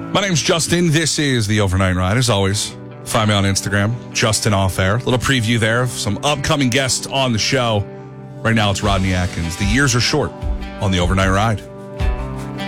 My name's Justin. This is the Overnight Ride. As always, find me on Instagram, Justin Off Air. A little preview there of some upcoming guests on the show. Right now, it's Rodney Atkins. The years are short on the Overnight Ride.